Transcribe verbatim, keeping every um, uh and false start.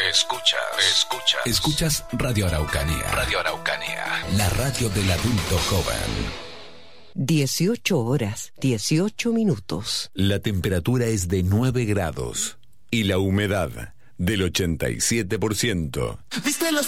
Escuchas, escuchas. Escuchas Radio Araucanía. Radio Araucanía. La radio del adulto joven. dieciocho horas, dieciocho minutos. La temperatura es de nueve grados y la humedad del ochenta y siete por ciento. ¿Viste los